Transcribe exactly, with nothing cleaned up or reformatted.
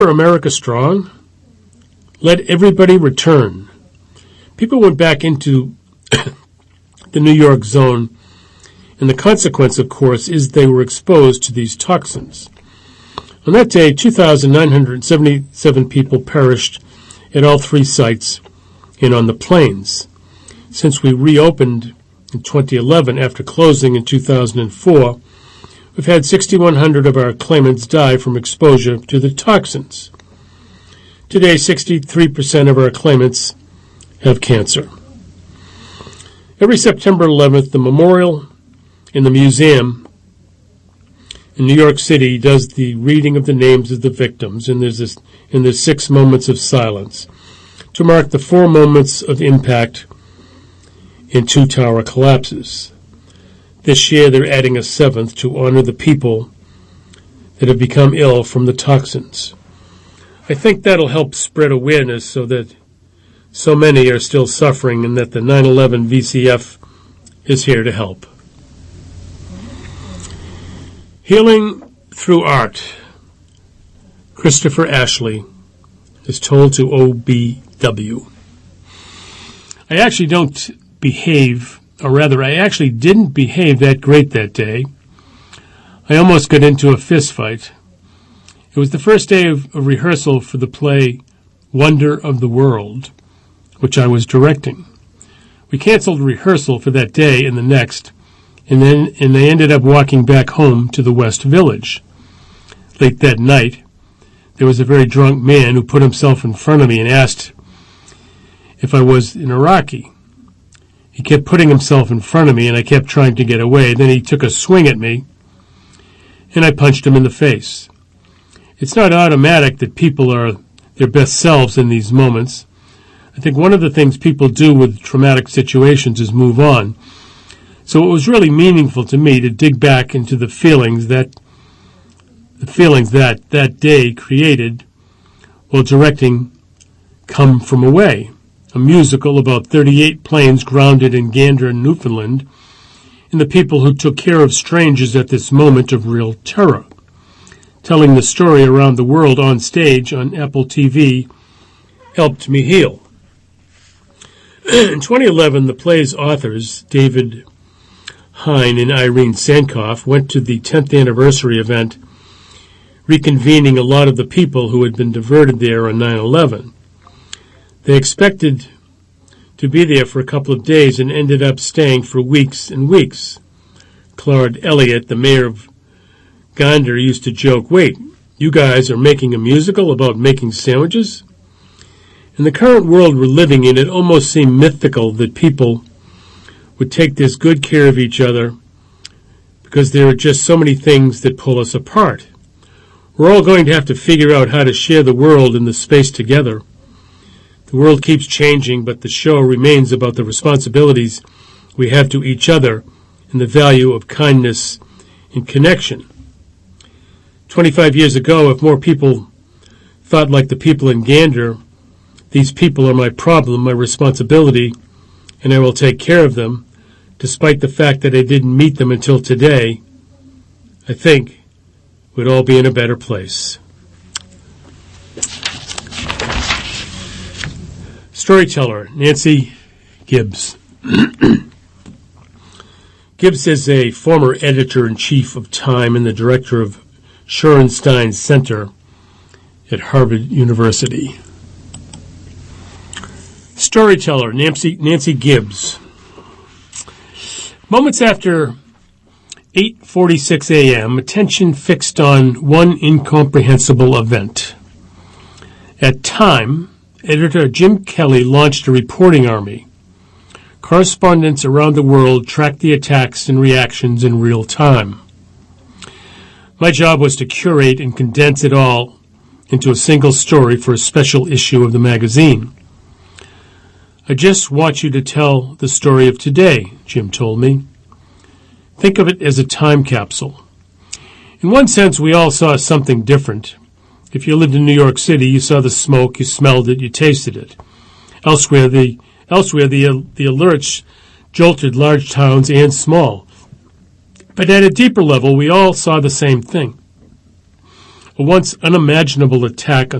America strong? Let everybody return. People went back into the New York zone, and the consequence, of course, is they were exposed to these toxins. On that day, two thousand nine hundred seventy-seven people perished at all three sites and on the plains. Since we reopened in twenty eleven after closing in two thousand four, we've had six thousand one hundred of our claimants die from exposure to the toxins. Today, sixty-three percent of our claimants have cancer. Every September eleventh, the memorial in the museum in New York City does the reading of the names of the victims, and there's this, and there's six moments of silence to mark the four moments of impact in two tower collapses. This year, they're adding a seventh to honor the people that have become ill from the toxins. I think that'll help spread awareness so that so many are still suffering and that the nine eleven V C F is here to help. Healing through art. Christopher Ashley is told to O B W. I actually don't behave, or rather, I actually didn't behave that great that day. I almost got into a fist fight. It was the first day of, of rehearsal for the play Wonder of the World, which I was directing. We canceled rehearsal for that day and the next, and then and they ended up walking back home to the West Village. Late that night, there was a very drunk man who put himself in front of me and asked if I was an Iraqi. He kept putting himself in front of me, and I kept trying to get away. Then he took a swing at me, and I punched him in the face. It's not automatic that people are their best selves in these moments. I think one of the things people do with traumatic situations is move on. So it was really meaningful to me to dig back into the feelings that the feelings that that day created while directing Come From Away, a musical about thirty-eight planes grounded in Gander, Newfoundland, and the people who took care of strangers at this moment of real terror. Telling the story around the world on stage on Apple T V helped me heal. In twenty eleven, the play's authors, David Hein and Irene Sankoff, went to the tenth anniversary event, reconvening a lot of the people who had been diverted there on nine eleven. They expected to be there for a couple of days and ended up staying for weeks and weeks. Claude Elliott, the mayor of Gander, used to joke, "Wait, you guys are making a musical about making sandwiches?" In the current world we're living in, it almost seemed mythical that people would take this good care of each other because there are just so many things that pull us apart. We're all going to have to figure out how to share the world and the space together. The world keeps changing, but the show remains about the responsibilities we have to each other and the value of kindness and connection. Twenty-five years ago, if more people thought like the people in Gander, these people are my problem, my responsibility, and I will take care of them, despite the fact that I didn't meet them until today, I think we'd all be in a better place. Storyteller, Nancy Gibbs. Gibbs is a former editor-in-chief of Time and the director of Shorenstein Center at Harvard University. Storyteller, Nancy, Nancy Gibbs. Moments after eight forty-six a.m., attention fixed on one incomprehensible event. At Time, editor Jim Kelly launched a reporting army. Correspondents around the world tracked the attacks and reactions in real time. My job was to curate and condense it all into a single story for a special issue of the magazine. I just want you to tell the story of today, Jim told me. Think of it as a time capsule. In one sense, we all saw something different. If you lived in New York City, you saw the smoke, you smelled it, you tasted it. Elsewhere, the elsewhere the the alerts jolted large towns and small. But at a deeper level, we all saw the same thing. A once unimaginable attack